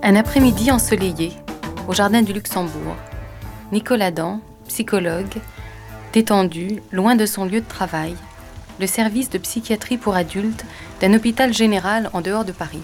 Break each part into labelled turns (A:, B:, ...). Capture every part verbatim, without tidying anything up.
A: Un après-midi ensoleillé, au jardin du Luxembourg. Nicolas Adam, psychologue, détendu, loin de son lieu de travail, le service de psychiatrie pour adultes d'un hôpital général en dehors de Paris.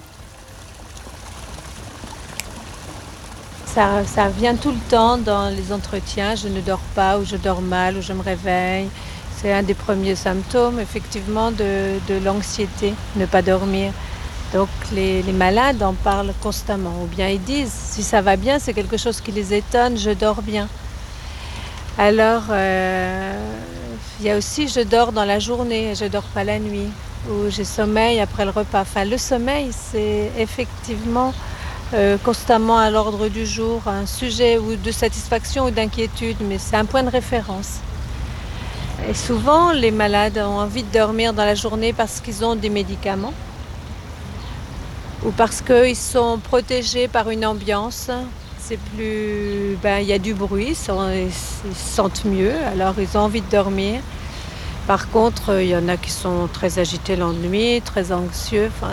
B: Ça, ça vient tout le temps dans les entretiens, je ne dors pas ou je dors mal ou je me réveille. C'est un des premiers symptômes effectivement de, de l'anxiété, ne pas dormir. Donc les, les malades en parlent constamment, ou bien ils disent si ça va bien, c'est quelque chose qui les étonne, je dors bien. Alors euh, il y a aussi je dors dans la journée, je dors pas la nuit, ou j'ai sommeil après le repas. Enfin le sommeil c'est effectivement euh, constamment à l'ordre du jour, un sujet ou de satisfaction ou d'inquiétude, mais c'est un point de référence. Et souvent les malades ont envie de dormir dans la journée parce qu'ils ont des médicaments, ou parce qu'ils sont protégés par une ambiance. C'est plus, ben, il y a du bruit, ils, sont, ils se sentent mieux, alors ils ont envie de dormir. Par contre, il y en a qui sont très agités la nuit, très anxieux, enfin,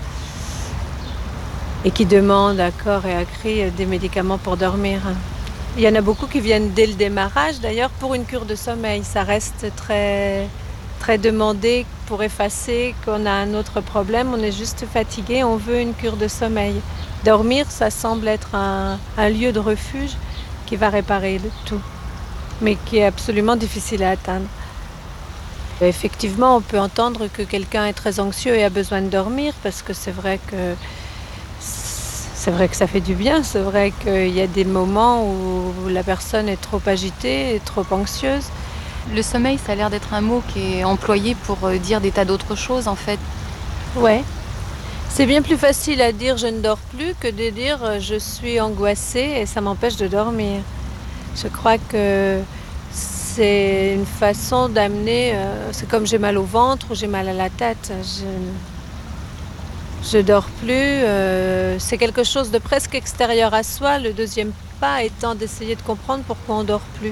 B: et qui demandent à corps et à cri des médicaments pour dormir. Il y en a beaucoup qui viennent dès le démarrage, d'ailleurs, pour une cure de sommeil. Ça reste très, très demandé pour effacer qu'on a un autre problème. On est juste fatigué, on veut une cure de sommeil. Dormir, ça semble être un, un lieu de refuge qui va réparer le tout, mais qui est absolument difficile à atteindre. Effectivement, on peut entendre que quelqu'un est très anxieux et a besoin de dormir, parce que c'est vrai que c'est vrai que ça fait du bien. C'est vrai qu'il y a des moments où la personne est trop agitée et trop anxieuse.
A: Le sommeil, ça a l'air d'être un mot qui est employé pour dire des tas d'autres choses en fait.
B: Ouais. C'est bien plus facile à dire je ne dors plus que de dire je suis angoissée et ça m'empêche de dormir. Je crois que c'est une façon d'amener, euh, c'est comme j'ai mal au ventre ou j'ai mal à la tête. Je ne dors plus, euh, c'est quelque chose de presque extérieur à soi. Le deuxième pas étant d'essayer de comprendre pourquoi on ne dort plus.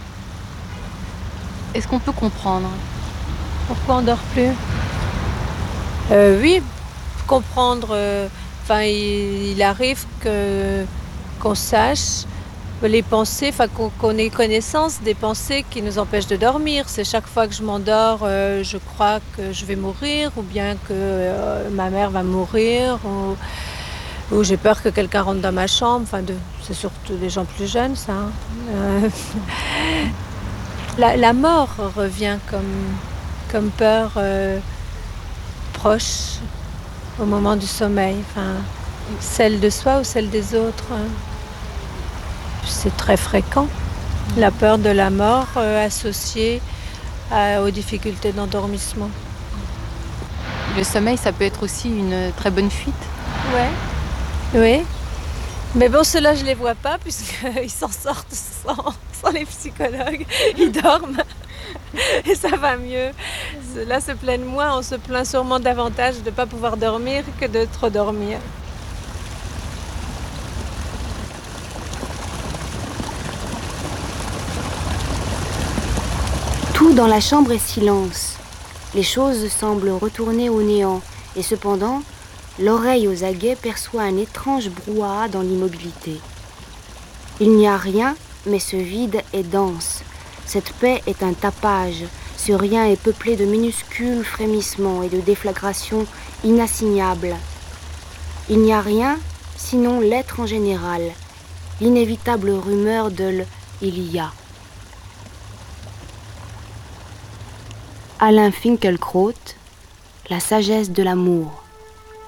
A: Est-ce qu'on peut comprendre
B: pourquoi on ne dort plus? euh, Oui. Comprendre, enfin, euh, il, il arrive que, qu'on sache les pensées, enfin, qu'on, qu'on ait connaissance des pensées qui nous empêchent de dormir. C'est chaque fois que je m'endors, euh, je crois que je vais mourir, ou bien que euh, ma mère va mourir, ou, ou j'ai peur que quelqu'un rentre dans ma chambre. Enfin, de, c'est surtout des gens plus jeunes, ça. Hein. Euh, la, la mort revient comme, comme peur euh, proche. Au moment du sommeil, enfin, celle de soi ou celle des autres. C'est très fréquent. La peur de la mort euh, associée à, aux difficultés d'endormissement.
A: Le sommeil, ça peut être aussi une très bonne fuite.
B: Ouais. Oui. Mais bon, ceux-là, je ne les vois pas puisqu'ils s'en sortent sans, sans les psychologues. Ils dorment. Et ça va mieux. Ceux-là se plaignent moins, on se plaint sûrement davantage de ne pas pouvoir dormir que de trop dormir.
C: Tout dans la chambre est silence. Les choses semblent retourner au néant, et cependant, l'oreille aux aguets perçoit un étrange brouhaha dans l'immobilité. Il n'y a rien, mais ce vide est dense. Cette paix est un tapage. Ce rien est peuplé de minuscules frémissements et de déflagrations inassignables. Il n'y a rien, sinon l'être en général, l'inévitable rumeur de l' « il y a ». Alain Finkielkraut, La sagesse de l'amour.